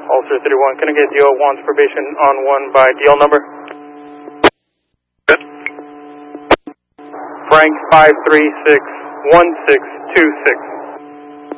Officer 31, can I get DL 1's probation on 1 by DL number? Frank 5361626.